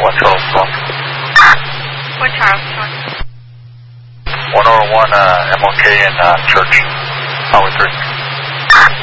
One Charles 101 M1K in Church, Highway 3.